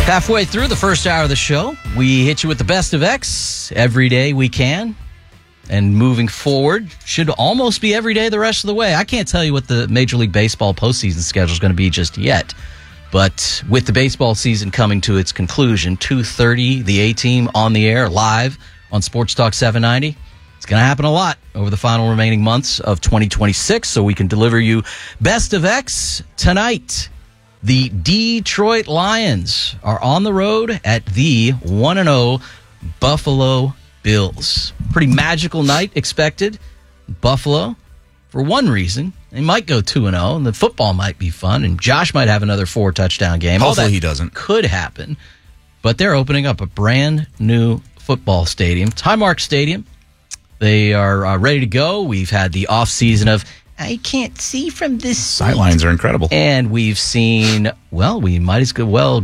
Halfway through the first hour of the show, we hit you with the best of X every day we can. And moving forward, should almost be every day the rest of the way. I can't tell you what the Major League Baseball postseason schedule is going to be just yet. But with the baseball season coming to its conclusion, 2:30, the A-Team on the air live on Sports Talk 790. It's going to happen a lot over the final remaining months of 2026, so we can deliver you best of X tonight. The Detroit Lions are on the road at the 1-0 Buffalo Bills. Pretty magical night expected. Buffalo, for one reason, they might go 2-0, and the football might be fun, and Josh might have another 4-touchdown game. Hopefully he doesn't. Could happen. But they're opening up a brand new football stadium, Highmark Stadium. They are ready to go. We've had the off-season of I can't see from this sidelines are incredible. And we've seen, well, we might as well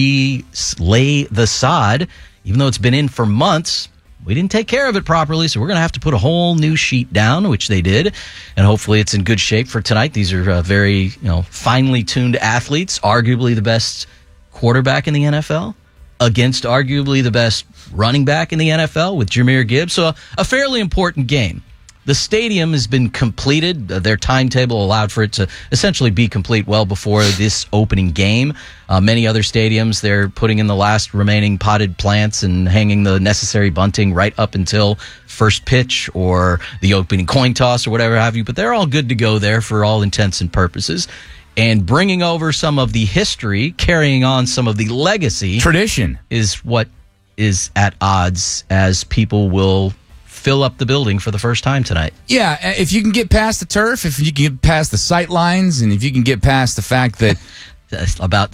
relay the sod. Even though it's been in for months, we didn't take care of it properly, so we're going to have to put a whole new sheet down, which they did. And hopefully it's in good shape for tonight. These are very, finely tuned athletes, arguably the best quarterback in the NFL, against arguably the best running back in the NFL with Jahmyr Gibbs. So a fairly important game. The stadium has been completed. Their timetable allowed for it to essentially be complete well before this opening game. Many other stadiums, they're putting in the last remaining potted plants and hanging the necessary bunting right up until first pitch or the opening coin toss or whatever have you. But they're all good to go there for all intents and purposes. And bringing over some of the history, carrying on some of the legacy. Tradition. Is what is at odds as people will fill up the building for the first time tonight. Yeah, if you can get past the turf, if you can get past the sight lines, and if you can get past the fact that about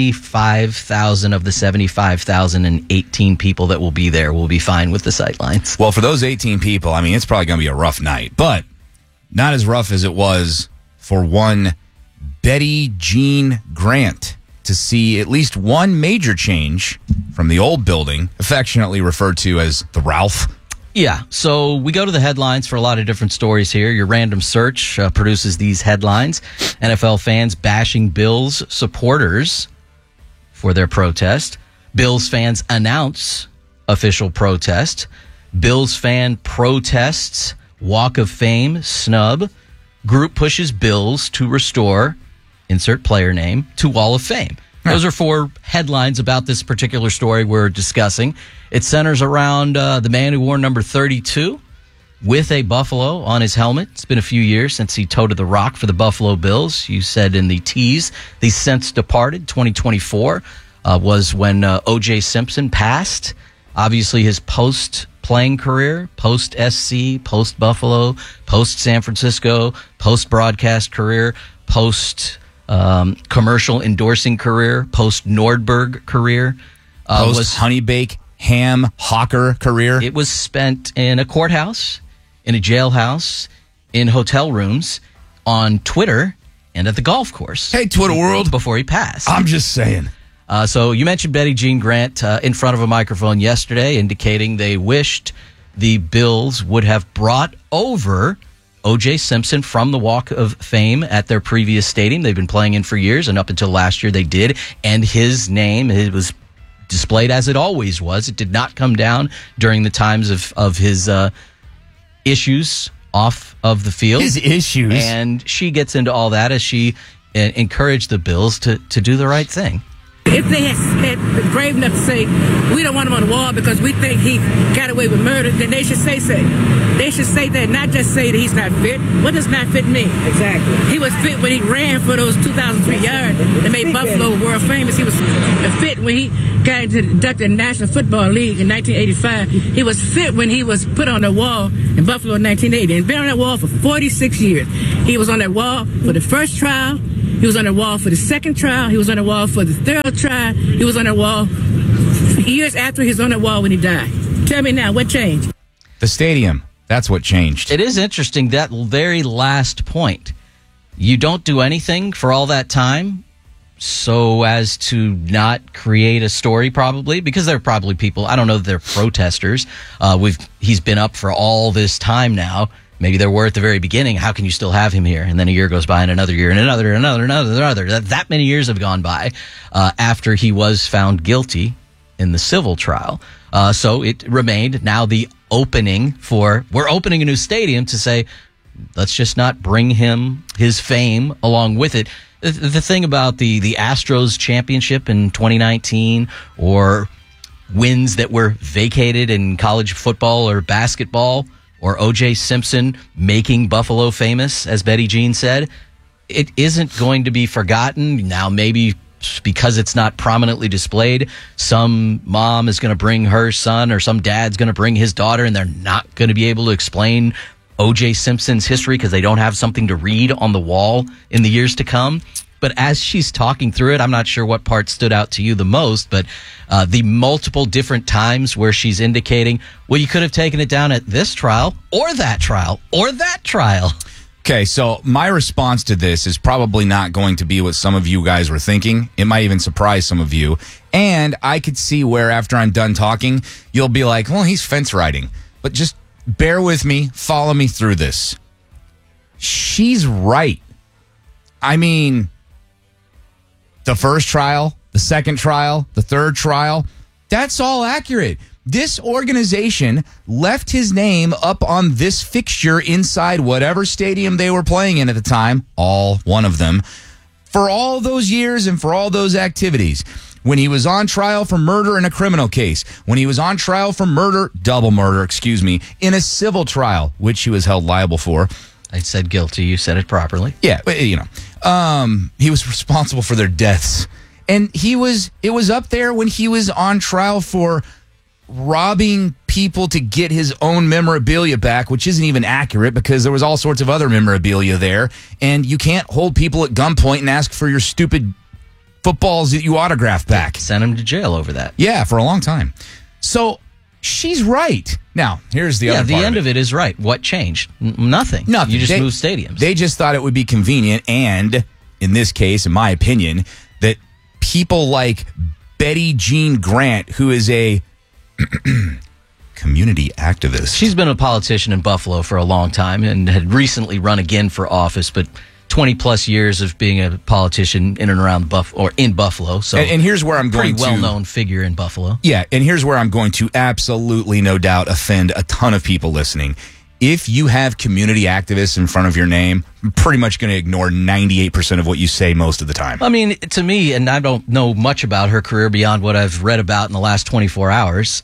75,000 of the 75,018 people that will be there will be fine with the sight lines. Well, for those 18 people, I mean, it's probably going to be a rough night, but not as rough as it was for one Betty Jean Grant to see at least one major change from the old building, affectionately referred to as the Ralph. Yeah, so we go to the headlines for a lot of different stories here. Your random search produces these headlines. NFL fans bashing Bills supporters for their protest. Bills fans announce official protest. Bills fan protests Walk of Fame snub. Group pushes Bills to restore, insert player name, to Wall of Fame. Those are four headlines about this particular story we're discussing. It centers around the man who wore number 32 with a buffalo on his helmet. It's been a few years since he toted the rock for the Buffalo Bills. You said in the tease, the since departed 2024 was when O.J. Simpson passed. Obviously, his post-playing career, post-SC, post-Buffalo, post-San Francisco, post-broadcast career, post-commercial endorsing career, post-Nordberg career. Post-Honeybake ham hawker career. It was spent in a courthouse, in a jailhouse, in hotel rooms, on Twitter, and at the golf course. Hey, Twitter world. Before he passed. I'm just saying. So you mentioned Betty Jean Grant in front of a microphone yesterday, indicating they wished the Bills would have brought over O.J. Simpson from the Walk of Fame at their previous stadium they've been playing in for years, and up until last year they did, and his name, it was displayed as it always was. It did not come down during the times of his issues off of the field. His issues. And she gets into all that as she encouraged the Bills to do the right thing. If they had brave enough to say, we don't want him on the wall because we think he got away with murder, then they should say so. They should say that, not just say that he's not fit. What does not fit mean? Exactly. He was fit when he ran for those 2,003 yards that made Buffalo world famous. He was fit when he got inducted in the National Football League in 1985. He was fit when he was put on the wall in Buffalo in 1980. And been on that wall for 46 years. He was on that wall for the first trial. He was on the wall for the second trial. He was on the wall for the third trial. He was on the wall years after he was on the wall when he died. Tell me now, what changed? The stadium. That's what changed. It is interesting, that very last point. You don't do anything for all that time so as to not create a story, probably, because there are probably people, I don't know that they're protesters. He's been up for all this time now. maybe there were at the very beginning. How can you still have him here? And then a year goes by, and another year, and another. That many years have gone by after he was found guilty in the civil trial. So it remained now the opening we're opening a new stadium to say, let's just not bring him his fame along with it. The thing about the Astros championship in 2019 or wins that were vacated in college football or basketball or O.J. Simpson making Buffalo famous, as Betty Jean said, it isn't going to be forgotten. Now, maybe because it's not prominently displayed, some mom is going to bring her son or some dad's going to bring his daughter, and they're not going to be able to explain O.J. Simpson's history because they don't have something to read on the wall in the years to come. But as she's talking through it, I'm not sure what part stood out to you the most, but the multiple different times where she's indicating, well, you could have taken it down at this trial or that trial or that trial. Okay, so my response to this is probably not going to be what some of you guys were thinking. It might even surprise some of you. And I could see where after I'm done talking, you'll be like, well, he's fence riding. But just bear with me, follow me through this. She's right. I mean, the first trial, the second trial, the third trial, that's all accurate. This organization left his name up on this fixture inside whatever stadium they were playing in at the time, all one of them, for all those years and for all those activities. When he was on trial for murder in a criminal case, when he was on trial for double murder, in a civil trial, which he was held liable for. I said guilty. You said it properly. Yeah, he was responsible for their deaths. And it was up there when he was on trial for robbing people to get his own memorabilia back, which isn't even accurate because there was all sorts of other memorabilia there. And you can't hold people at gunpoint and ask for your stupid footballs that you autographed back. Send him to jail over that. Yeah, for a long time. So she's right. Now, here's the other part. Yeah, the end of it is right. What changed? Nothing. Nothing. You just moved stadiums. They just thought it would be convenient, and in this case, in my opinion, that people like Betty Jean Grant, who is a community activist. She's been a politician in Buffalo for a long time and had recently run again for office, but 20 plus years of being a politician in and around in Buffalo. So, and here's where I'm going to, pretty well-known figure in Buffalo. Yeah, and here's where I'm going to absolutely, no doubt, offend a ton of people listening. If you have community activists in front of your name, I'm pretty much going to ignore 98% of what you say most of the time. I mean, to me, and I don't know much about her career beyond what I've read about in the last 24 hours,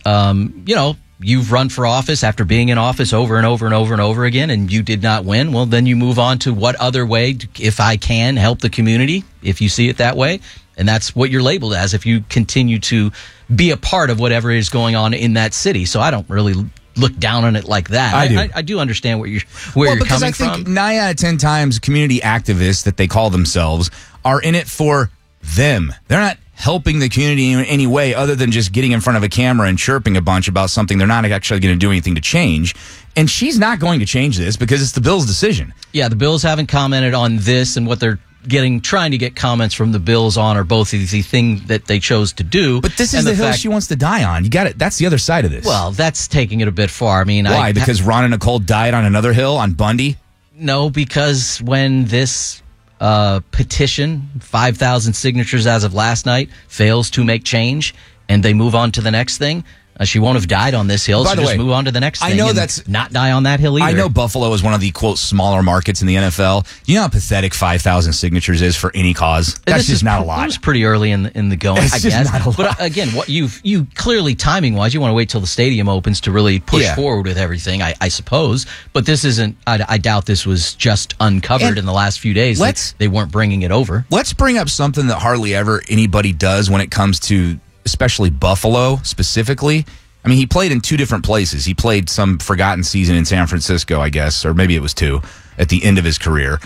you've run for office after being in office over and over and over and over again, and you did not win. Well, then you move on to what other way, if I can, help the community, if you see it that way. And that's what you're labeled as if you continue to be a part of whatever is going on in that city. So I don't really look down on it like that. I do understand where you're coming from. Because I think 9 out of 10 times community activists that they call themselves are in it for them. They're not helping the community in any way other than just getting in front of a camera and chirping a bunch about something they're not actually going to do anything to change. And she's not going to change this because it's the Bills' decision. Yeah, the Bills haven't commented on this, and what they're trying to get comments from the Bills on are both the thing that they chose to do. But this is the hill she wants to die on. You got it. That's the other side of this. Well, that's taking it a bit far. I mean, why? Because Ron and Nicole died on another hill on Bundy? No, because when this petition, 5,000 signatures as of last night, fails to make change, and they move on to the next thing. She won't have died on this hill, so just move on to the next thing. I know that's not die on that hill either. I know Buffalo is one of the, quote, smaller markets in the NFL. You know how pathetic 5,000 signatures is for any cause? That's just not a lot. It was pretty early in the going, I guess. Not a lot. But again, what you clearly, timing-wise, you want to wait till the stadium opens to really push forward with everything, I suppose. But this isn't, I doubt this was just uncovered in the last few days. They weren't bringing it over. Let's bring up something that hardly ever anybody does when it comes to especially Buffalo specifically. I mean, he played in 2 different places. He played some forgotten season in San Francisco, I guess, or maybe it was 2 at the end of his career.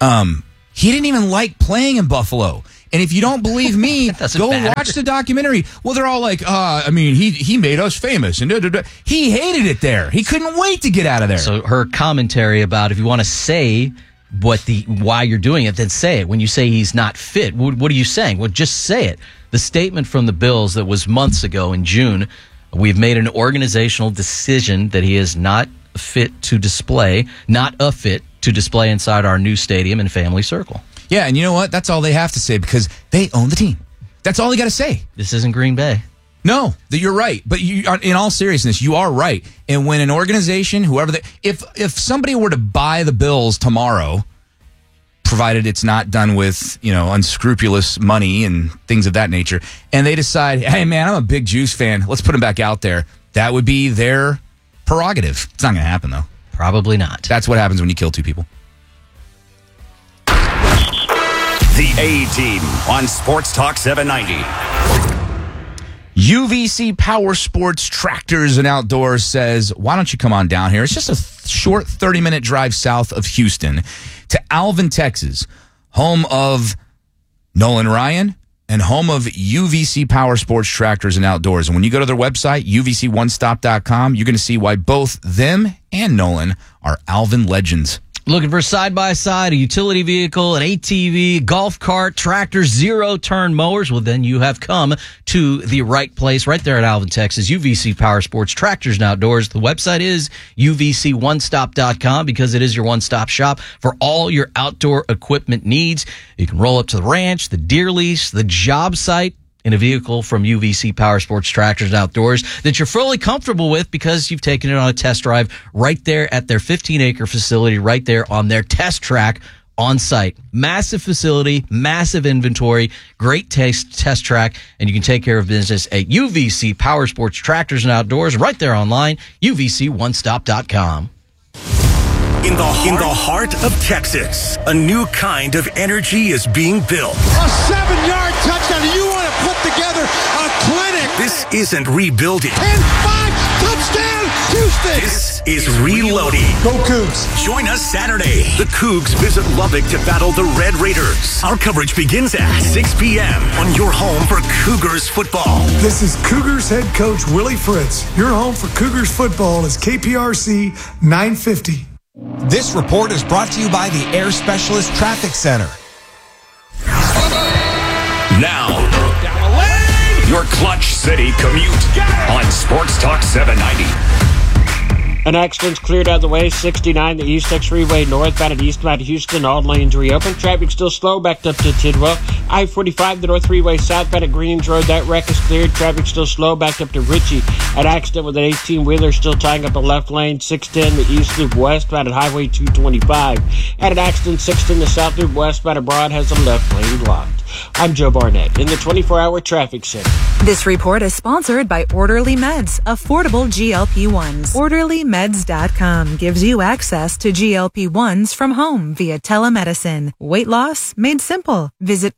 He didn't even like playing in Buffalo. And if you don't believe me, go watch the documentary. Well, they're all like, he made us famous. And he hated it there. He couldn't wait to get out of there. So her commentary about if you want to say why you're doing it, then say it. When you say he's not fit, what are you saying? Well, just say it. The statement from the Bills that was months ago in June, we've made an organizational decision that he is not fit to display, not a fit to display inside our new stadium and family circle. Yeah, and you know what? That's all they have to say because they own the team. That's all they got to say. This isn't Green Bay. No, you're right. But in all seriousness, you are right. And when an organization, if somebody were to buy the Bills tomorrow, provided it's not done with, unscrupulous money and things of that nature, and they decide, hey, man, I'm a big Juice fan, let's put them back out there, that would be their prerogative. It's not going to happen, though. Probably not. That's what happens when you kill two people. The A-Team on Sports Talk 790. UVC Power Sports Tractors and Outdoors says, why don't you come on down here? It's just a short 30-minute drive south of Houston to Alvin, Texas, home of Nolan Ryan and home of UVC Power Sports Tractors and Outdoors. And when you go to their website, uvconestop.com, you're going to see why both them and Nolan are Alvin legends. Looking for side-by-side, a utility vehicle, an ATV, golf cart, tractor, zero-turn mowers? Well, then you have come to the right place right there at Alvin, Texas. UVC Power Sports Tractors and Outdoors. The website is uvconestop.com because it is your one-stop shop for all your outdoor equipment needs. You can roll up to the ranch, the deer lease, the job site, in a vehicle from UVC Power Sports Tractors and Outdoors that you're fully comfortable with because you've taken it on a test drive right there at their 15-acre facility, right there on their test track on site. Massive facility, massive inventory, great test track, and you can take care of business at UVC Power Sports Tractors and Outdoors right there online, uvconestop.com. In the heart of Texas, a new kind of energy is being built. A 7-yard touchdown. You want to put together a clinic. This isn't rebuilding. 10-5, touchdown, Houston. This is reloading. Go Cougs. Join us Saturday. The Cougs visit Lubbock to battle the Red Raiders. Our coverage begins at 6 p.m. on your home for Cougars football. This is Cougars head coach Willie Fritz. Your home for Cougars football is KPRC 950. This report is brought to you by the Air Specialist Traffic Center. Now, your Clutch City commute on Sports Talk 790. An accident's cleared out of the way. 69, the East 6 Freeway northbound at eastbound Houston. All lanes reopened. Traffic still slow backed up to Tidwell. I-45, the North Freeway southbound at Greens Road. That wreck is cleared. Traffic still slow backed up to Ritchie. An accident with an 18-wheeler still tying up a left lane. 610, the East Loop westbound at Highway 225. At an accident, 610, the South Loop westbound at Broad has a left lane blocked. I'm Joe Barnett in the 24-hour traffic center. This report is sponsored by Orderly Meds, affordable GLP-1s. OrderlyMeds.com gives you access to GLP-1s from home via telemedicine. Weight loss made simple. Visit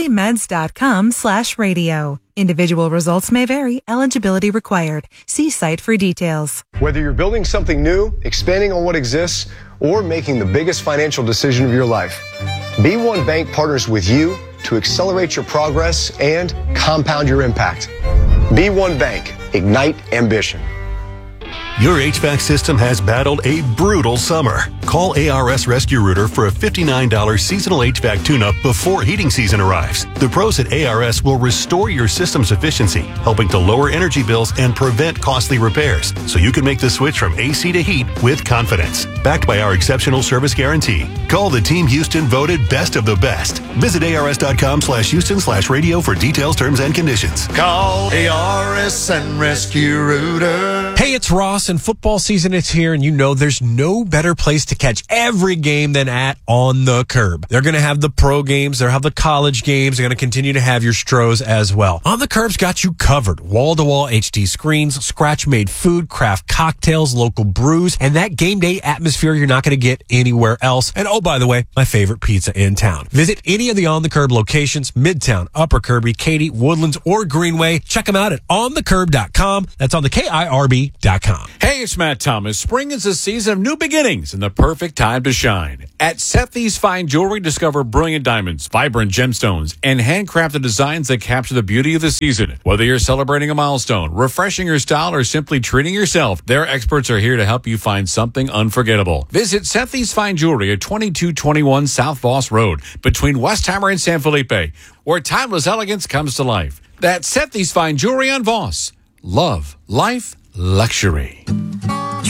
OrderlyMeds.com/radio. Individual results may vary. Eligibility required. See site for details. Whether you're building something new, expanding on what exists, or making the biggest financial decision of your life, B1 Bank partners with you to accelerate your progress and compound your impact. B1 Bank, ignite ambition. Your HVAC system has battled a brutal summer. Call ARS Rescue Rooter for a $59 seasonal HVAC tune-up before heating season arrives. The pros at ARS will restore your system's efficiency, helping to lower energy bills and prevent costly repairs, so you can make the switch from AC to heat with confidence. Backed by our exceptional service guarantee. Call the team Houston voted best of the best. Visit ars.com/Houston/radio for details, terms, and conditions. Call ARS and Rescue Rooter. Hey, it's Ross, and football season is here, and you know there's no better place to catch every game than at On the Curb. They're going to have the pro games, they'll have the college games, they're going to continue to have your Stros as well. On the Curb's got you covered. Wall-to-wall HD screens, scratch-made food, craft cocktails, local brews, and that game day atmosphere you're not going to get anywhere else. And oh, by the way, my favorite pizza in town. Visit any of the On the Curb locations, Midtown, Upper Kirby, Katy, Woodlands, or Greenway. Check them out at onthecurb.com. That's on the KIRB.com. Hey, it's Matt Thomas. Spring is a season of new beginnings and the perfect time to shine. At Sethi's Fine Jewelry, discover brilliant diamonds, vibrant gemstones, and handcrafted designs that capture the beauty of the season. Whether you're celebrating a milestone, refreshing your style, or simply treating yourself, their experts are here to help you find something unforgettable. Visit Sethi's Fine Jewelry at 2221 South Voss Road, between Westheimer and San Felipe, where timeless elegance comes to life. That's Sethi's Fine Jewelry on Voss. Love, life, luxury.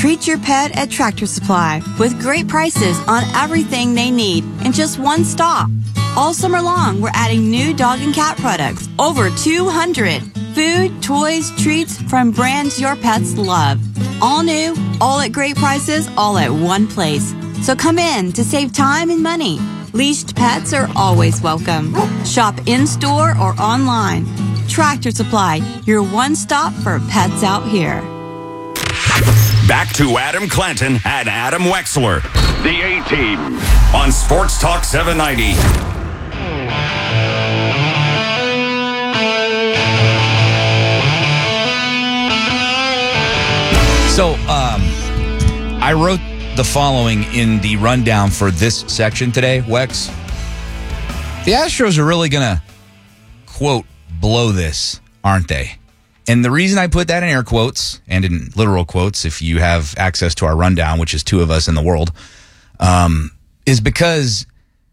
Treat your pet at Tractor Supply with great prices on everything they need in just one stop. All summer long, we're adding new dog and cat products, over 200. Food, toys, treats from brands your pets love. All new, all at great prices, all at one place. So come in to save time and money. Leashed pets are always welcome. Shop in-store or online. Tractor Supply, your one stop for pets out here. Back to Adam Clanton and Adam Wexler, the A-Team, on Sports Talk 790. So, I wrote the following in the rundown for this section today, Wex. The Astros are really going to, quote, blow this, aren't they? And the reason I put that in air quotes and in literal quotes, if you have access to our rundown, which is 2 of us in the world, is because,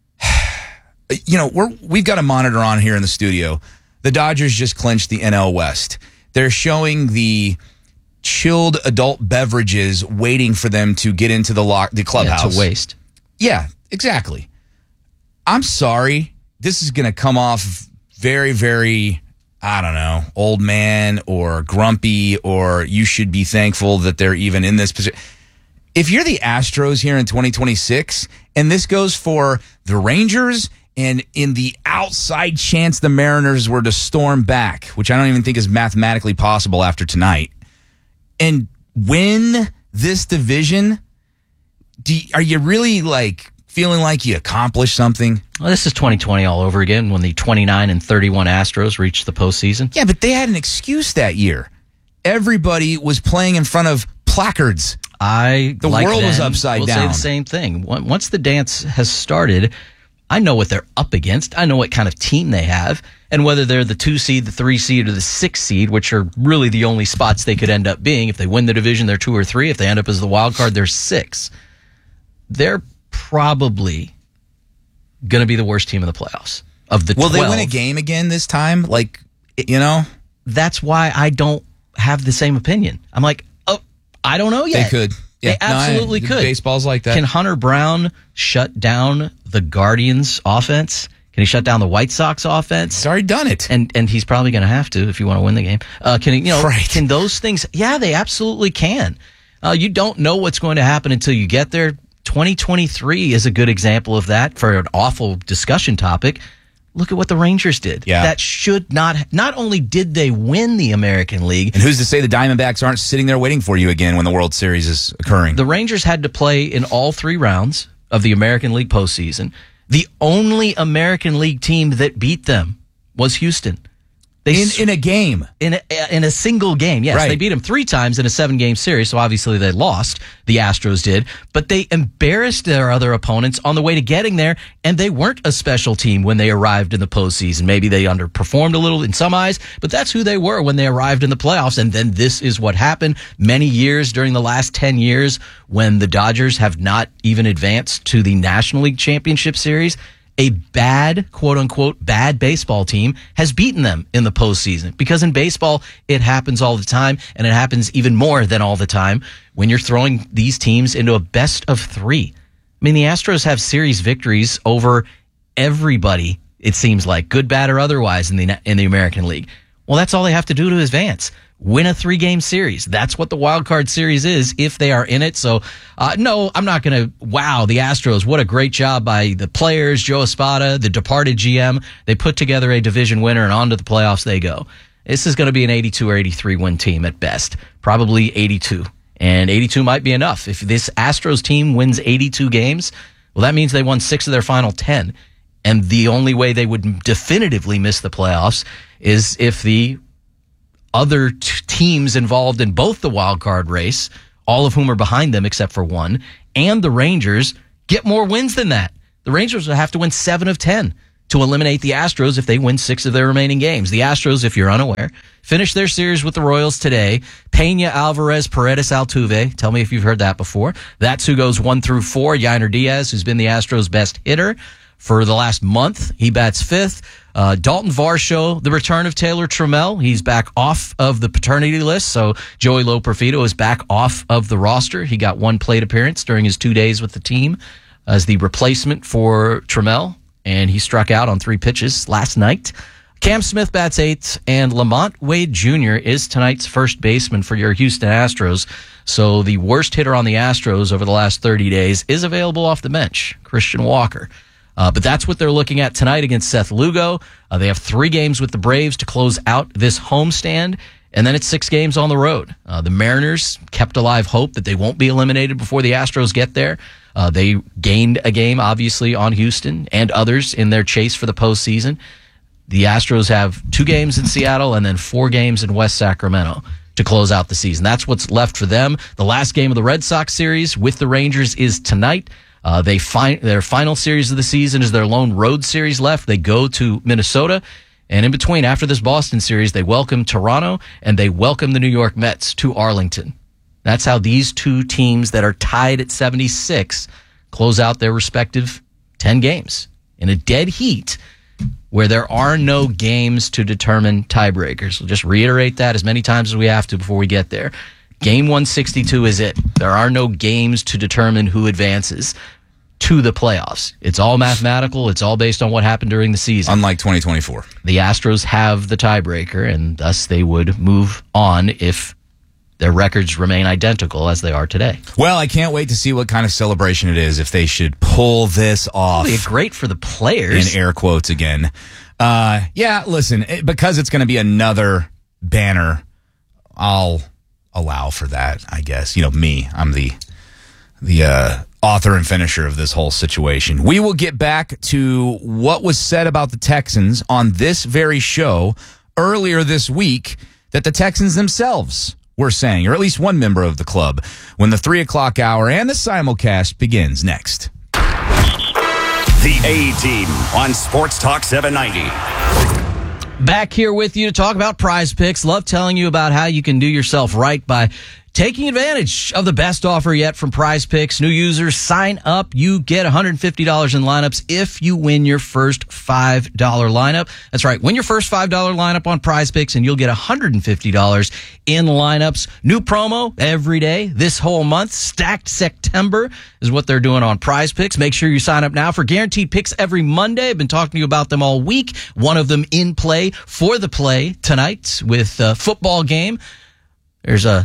we've got a monitor on here in the studio. The Dodgers just clinched the NL West. They're showing the chilled adult beverages waiting for them to get into the clubhouse. Yeah, to waste. Yeah, exactly. I'm sorry. This is going to come off very, very, I don't know, old man or grumpy, or you should be thankful that they're even in this position. If you're the Astros here in 2026, and this goes for the Rangers, and in the outside chance the Mariners were to storm back, which I don't even think is mathematically possible after tonight, and win this division, are you really feeling like you accomplished something? Well, this is 2020 all over again when the 29-31 Astros reached the postseason. Yeah, but they had an excuse that year. Everybody was playing in front of placards. The world was upside down. We'll say the same thing. Once the dance has started, I know what they're up against. I know what kind of team they have, and whether they're the 2 seed, the 3 seed, or the 6 seed, which are really the only spots they could end up being. If they win the division, they're 2 or 3. If they end up as the wild card, they're 6. They're probably going to be the worst team in the playoffs of the 12. Will they win a game again this time? That's why I don't have the same opinion. I'm like, I don't know yet. They could. Yeah, they absolutely could. Baseball's like that. Can Hunter Brown shut down the Guardians offense? Can he shut down the White Sox offense? He's already done it. And he's probably going to have to if you want to win the game. Can those things? Yeah, they absolutely can. You don't know what's going to happen until you get there. 2023 is a good example of that for an awful discussion topic. Look at what the Rangers did. Yeah. That should not only did they win the American League. And who's to say the Diamondbacks aren't sitting there waiting for you again when the World Series is occurring? The Rangers had to play in all 3 rounds of the American League postseason. The only American League team that beat them was Houston. In a game. In a single game, yes. Right. They beat them 3 times in a 7-game series, so obviously they lost. The Astros did. But they embarrassed their other opponents on the way to getting there, and they weren't a special team when they arrived in the postseason. Maybe they underperformed a little in some eyes, but that's who they were when they arrived in the playoffs, and then this is what happened. Many years during the last 10 years when the Dodgers have not even advanced to the National League Championship Series, a bad, quote-unquote, bad baseball team has beaten them in the postseason. Because in baseball, it happens all the time, and it happens even more than all the time when you're throwing these teams into a best of 3. I mean, the Astros have series victories over everybody, it seems like, good, bad, or otherwise in the American League. Well, that's all they have to do to advance. Win a 3-game series. That's what the wild card series is if they are in it. So, no, I'm not going to wow the Astros. What a great job by the players, Joe Espada, the departed GM. They put together a division winner, and on to the playoffs they go. This is going to be an 82 or 83 win team at best. Probably 82. And 82 might be enough. If this Astros team wins 82 games, well, that means they won 6 of their final 10. And the only way they would definitively miss the playoffs is if the other teams involved in both the wild card race, all of whom are behind them except for one, and the Rangers get more wins than that. The Rangers will have to win 7 of 10 to eliminate the Astros if they win 6 of their remaining games. The Astros, if you're unaware, finish their series with the Royals today. Pena, Alvarez, Paredes, Altuve. Tell me if you've heard that before. That's who goes 1 through 4. Yainer Diaz, who's been the Astros' best hitter For the last month, he bats fifth. Dalton Varsho, the return of Taylor Trammell. He's back off of the paternity list, so Joey Loperfido is back off of the roster. He got one plate appearance during his 2 days with the team as the replacement for Trammell, and he struck out on 3 pitches last night. Cam Smith bats eighth, and Lamont Wade Jr. is tonight's first baseman for your Houston Astros. So the worst hitter on the Astros over the last 30 days is available off the bench, Christian Walker. But that's what they're looking at tonight against Seth Lugo. They have 3 games with the Braves to close out this homestand, and then it's 6 games on the road. The Mariners kept alive hope that they won't be eliminated before the Astros get there. They gained a game, obviously, on Houston and others in their chase for the postseason. The Astros have 2 games in Seattle and then 4 games in West Sacramento to close out the season. That's what's left for them. The last game of the Red Sox series with the Rangers is tonight. Their final series of the season is their lone road series left. They go to Minnesota, and in between, after this Boston series, they welcome Toronto, and they welcome the New York Mets to Arlington. That's how these 2 teams that are tied at 76 close out their respective 10 games in a dead heat where there are no games to determine tiebreakers. We'll just reiterate that as many times as we have to before we get there. Game 162 is it. There are no games to determine who advances to the playoffs. It's all mathematical. It's all based on what happened during the season. Unlike 2024. The Astros have the tiebreaker, and thus they would move on if their records remain identical as they are today. Well, I can't wait to see what kind of celebration it is if they should pull this off. It'll be great for the players. In air quotes again. Yeah, listen, because it's going to be another banner, I'll allow for that, I guess. You know, me, I'm the author and finisher of this whole situation. We will get back to what was said about the Texans on this very show earlier this week that the Texans themselves were saying, or at least one member of the club, when the 3 o'clock hour and the simulcast begins next. The A-Team on Sports Talk 790. Back here with you to talk about Prize Picks. Love telling you about how you can do yourself right by taking advantage of the best offer yet from Prize Picks. New users sign up. You get $150 in lineups if you win your first $5 lineup. That's right. Win your first $5 lineup on Prize Picks and you'll get $150 in lineups. New promo every day this whole month. Stacked September is what they're doing on Prize Picks. Make sure you sign up now for guaranteed picks every Monday. I've been talking to you about them all week. One of them in play for the play tonight with a football game. There's a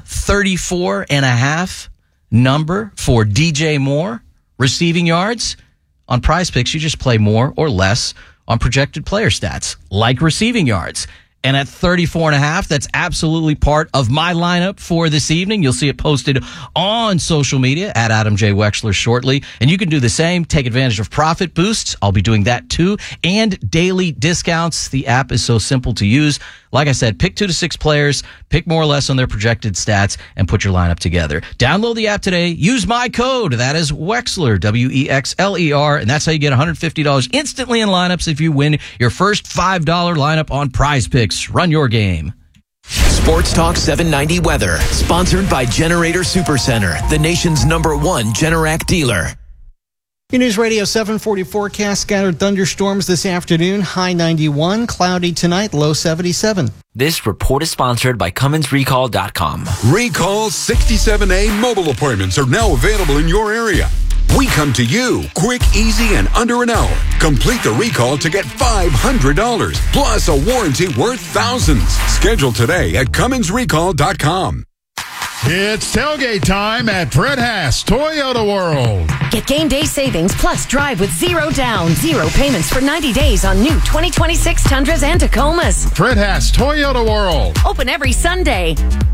34.5 number for DJ Moore receiving yards. On Prize Picks, you just play more or less on projected player stats, like receiving yards. And at 34.5, that's absolutely part of my lineup for this evening. You'll see it posted on social media at Adam J. Wexler shortly. And you can do the same. Take advantage of profit boosts. I'll be doing that too. And daily discounts. The app is so simple to use. Like I said, pick 2 to 6 players, pick more or less on their projected stats, and put your lineup together. Download the app today. Use my code. That is Wexler, Wexler, and that's how you get $150 instantly in lineups if you win your first $5 lineup on Prize Picks. Run your game. Sports Talk 790 weather, sponsored by Generator Supercenter, the nation's #1 Generac dealer. Your News Radio 740 forecast, scattered thunderstorms this afternoon, high 91, cloudy tonight, low 77. This report is sponsored by CummonsRecall.com. Recall 67A mobile appointments are now available in your area. We come to you, quick, easy, and under an hour. Complete the recall to get $500, plus a warranty worth thousands. Schedule today at CummonsRecall.com. It's tailgate time at Fred Haas Toyota World. Get game day savings plus drive with 0 down, 0 payments for 90 days on new 2026 Tundras and Tacomas. Fred Haas Toyota World. Open every Sunday.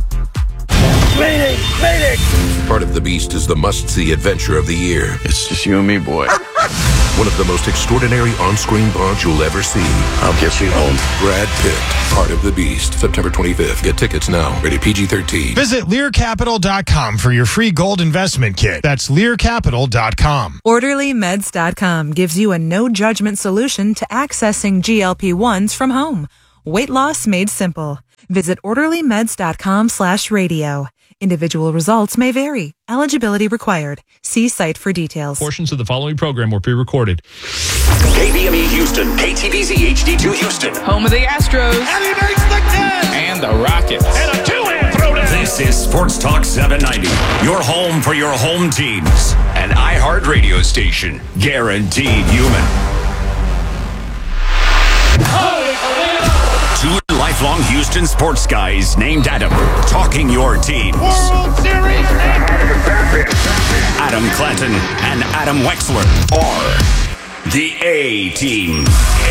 Bleeding! Part of the Beast is the must-see adventure of the year. It's just you and me, boy. One of the most extraordinary on-screen bonds you'll ever see. I'll get you home. Brad Pitt, Part of the Beast, September 25th. Get tickets now. Rated PG-13. Visit LearCapital.com for your free gold investment kit. That's LearCapital.com. OrderlyMeds.com gives you a no-judgment solution to accessing GLP-1s from home. Weight loss made simple. Visit OrderlyMeds.com/radio. Individual results may vary. Eligibility required. See site for details. Portions of the following program were pre-recorded. KBME Houston, KTVZ HD2 Houston. Home of the Astros. And he makes the catch! And the Rockets. And a two-hand throwdown! This is Sports Talk 790, your home for your home teams. An iHeartRadio station, guaranteed human. Two lifelong Houston sports guys named Adam, talking your teams. World Series! Adam Clanton and Adam Wexler are the A-Team.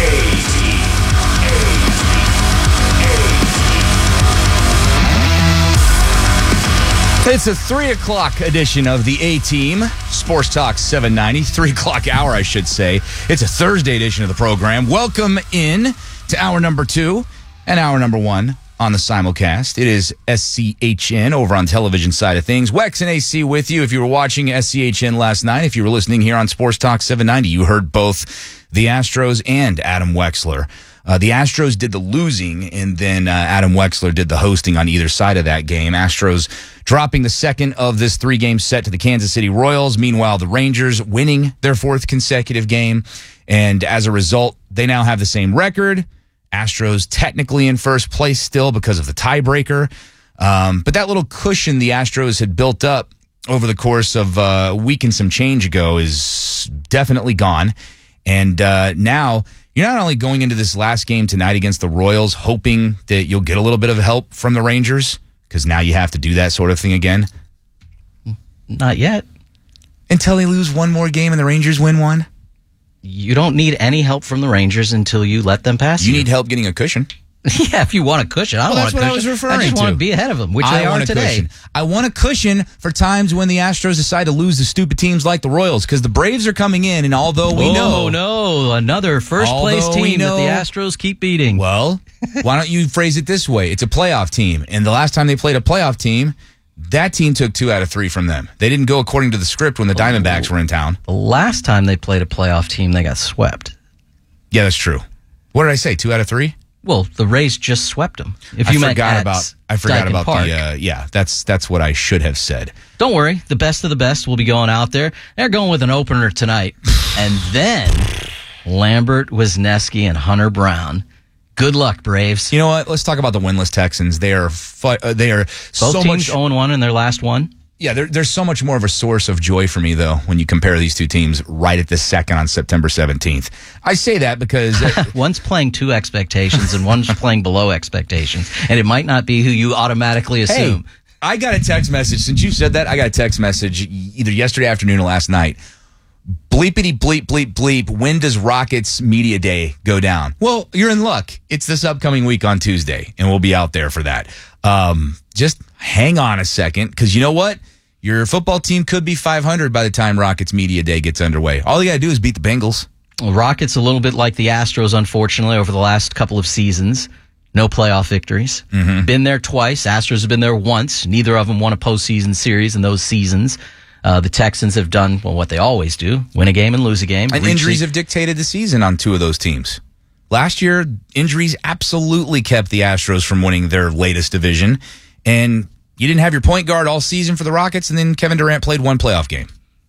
It's a 3 o'clock edition of the A-Team, Sports Talk 790, 3 o'clock hour, I should say. It's a Thursday edition of the program. Welcome in to hour number 2 and hour number 1 on the simulcast. It is SCHN over on television side of things. Wex and AC with you. If you were watching SCHN last night, if you were listening here on Sports Talk 790, you heard both the Astros and Adam Wexler. The Astros did the losing, and then Adam Wexler did the hosting on either side of that game. Astros dropping the second of this 3-game set to the Kansas City Royals. Meanwhile, the Rangers winning their 4th consecutive game. And as a result, they now have the same record. Astros technically in first place still because of the tiebreaker. But that little cushion the Astros had built up over the course of a week and some change ago is definitely gone. And now you're not only going into this last game tonight against the Royals hoping that you'll get a little bit of help from the Rangers, because now you have to do that sort of thing again. Not yet. Until they lose one more game and the Rangers win one? You don't need any help from the Rangers until you let them pass you. You need help getting a cushion. Yeah, if you want a cushion. I don't want a cushion. That's what I was referring to. I just want to be ahead of them, which they are today. I want a cushion for times when the Astros decide to lose to stupid teams like the Royals, because the Braves are coming in, and although we know... Oh, no, another first-place team that the Astros keep beating. Well, why don't you phrase it this way? It's a playoff team, and the last time they played a playoff team, that team took 2 out of 3 from them. They didn't go according to the script when the Diamondbacks were in town. The last time they played a playoff team, they got swept. Yeah, that's true. What did I say, 2 out of 3? Well, the Rays just swept them. I forgot about the that's what I should have said. Don't worry, the best of the best will be going out there. They're going with an opener tonight. And then Lambert, Wisniewski, and Hunter Brown. Good luck, Braves. You know what? Let's talk about the winless Texans. They are both so teams much 0-1 in their last one. Yeah, there's so much more of a source of joy for me, though, when you compare these two teams right at this second on September 17th. I say that because... one's playing to expectations and one's playing below expectations, and it might not be who you automatically assume. Hey, I got a text message. Since you said that, I got a text message either yesterday afternoon or last night. Bleepity bleep bleep bleep. When does Rockets Media Day go down? Well, you're in luck. It's this upcoming week on Tuesday, and we'll be out there for that. Just hang on a second, because you know what? Your football team could be 500 by the time Rockets Media Day gets underway. All you got to do is beat the Bengals. Well, Rockets a little bit like the Astros, unfortunately, over the last couple of seasons. No playoff victories. Mm-hmm. Been there twice. Astros have been there once. Neither of them won a postseason series in those seasons. The Texans have done what they always do, win a game and lose a game. And injuries have dictated the season on 2 of those teams. Last year, injuries absolutely kept the Astros from winning their latest division. And you didn't have your point guard all season for the Rockets, and then Kevin Durant played 1 playoff game.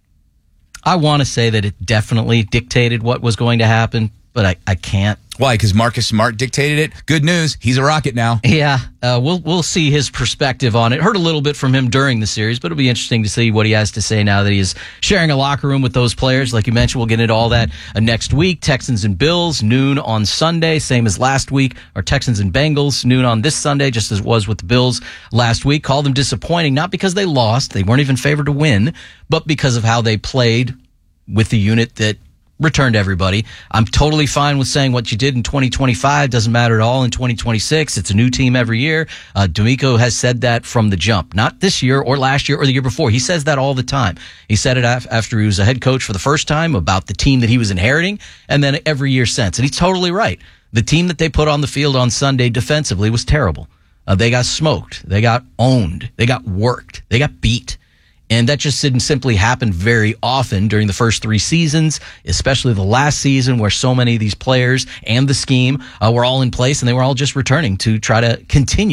I want to say that it definitely dictated what was going to happen, but I can't. Why? Because Marcus Smart dictated it? Good news. He's a Rocket now. Yeah, we'll see his perspective on it. Heard a little bit from him during the series, but it'll be interesting to see what he has to say now that he is sharing a locker room with those players. Like you mentioned, we'll get into all that next week. Texans and Bills, noon on Sunday, same as last week. Or Texans and Bengals, noon on this Sunday, just as it was with the Bills last week. Call them disappointing, not because they lost. They weren't even favored to win, but because of how they played with the unit that returned everybody. I'm totally fine with saying what you did in 2025 doesn't matter at all in 2026. It's a new team every year. D'Amico has said that from the jump, not this year or last year or the year before. He says that all the time. He said it after he was a head coach for the first time about the team that he was inheriting, and then every year since. And he's totally right. The team that they put on the field on Sunday defensively was terrible. They got smoked. They got owned. They got worked. They got beat. And that just didn't simply happen very often during the first 3 seasons, especially the last season where so many of these players and the scheme were all in place and they were all just returning to try to continue